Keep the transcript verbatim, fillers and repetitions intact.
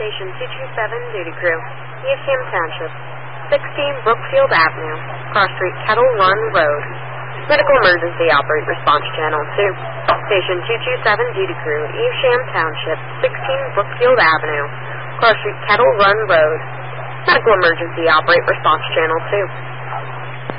Station two two seven, duty crew, Evesham Township, sixteen Brookfield Avenue, Cross Street, Kettle Run Road. Medical emergency, operate response channel two. Station two two seven, duty crew, Evesham Township, sixteen Brookfield Avenue, Cross Street, Kettle Run Road. Medical emergency, operate response channel two.